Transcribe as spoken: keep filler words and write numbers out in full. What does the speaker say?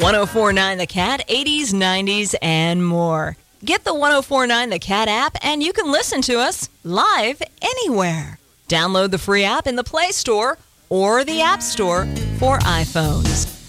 ten forty-nine The Cat, eighties, nineties, and more. Get the ten forty-nine The Cat app and you can listen to us live anywhere. Download the free app in the Play Store or the App Store for iPhones.